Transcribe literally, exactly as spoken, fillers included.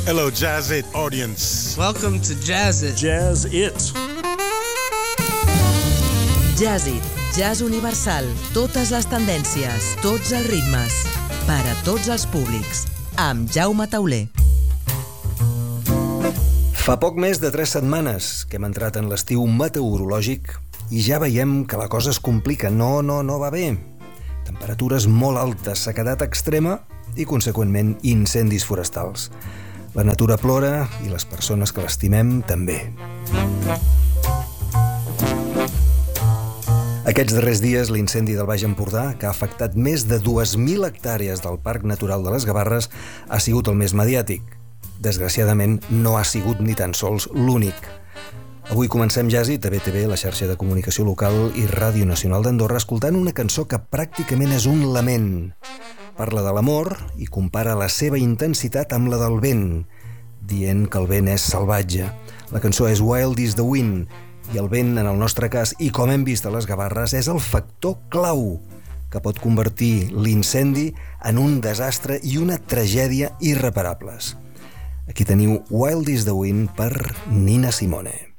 Hello, Jazz It audience. Welcome to Jazz It. Jazz It. Jazz It, jazz universal, totes les tendències, tots els ritmes, per a tots els públics, amb Jaume Tauler. Fa poc més de tres setmanes que hem entrat en l'estiu meteorològic i ja veiem que la cosa es complica. No, no, no va bé. Temperatures molt altes, sequedat extrema i, conseqüentment, incendis forestals. La natura plora i les persones que l'estimem també. Aquests darrers dies, l'incendi del Baix Empordà, que ha afectat més de dues mil hectàrees del Parc Natural de les Gavarres, ha sigut el més mediàtic. Desgraciadament, no ha sigut ni tan sols l'únic. Avui comencem Jazz It a B T V, la xarxa de comunicació local i Ràdio Nacional d'Andorra, escoltant una cançó que pràcticament és un lament. Parla de l'amor i compara la seva intensitat amb la del vent, dient que el vent és salvatge. La cançó és Wild is the Wind, i el vent, en el nostre cas, i com hem vist a les Gavarres, és el factor clau que pot convertir l'incendi en un desastre i una tragèdia irreparables. Aquí teniu Wild is the Wind per Nina Simone.